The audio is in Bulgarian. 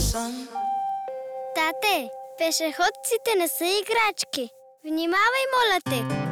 сън. Тате, пешеходците не са играчки. Внимавай, моля те!